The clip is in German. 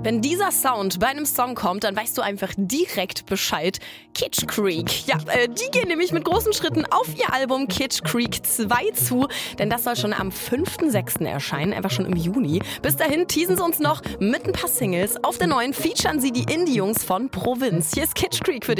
Wenn dieser Sound bei einem Song kommt, dann weißt du einfach direkt Bescheid. Kitsch Creek. Ja, die gehen nämlich mit großen Schritten auf ihr Album Kitsch Creek 2 zu, denn das soll schon am 5.6. erscheinen, einfach schon im Juni. Bis dahin teasen sie uns noch mit ein paar Singles. Auf der neuen featuren sie die Indie-Jungs von Provinz. Hier ist Kitsch Creek für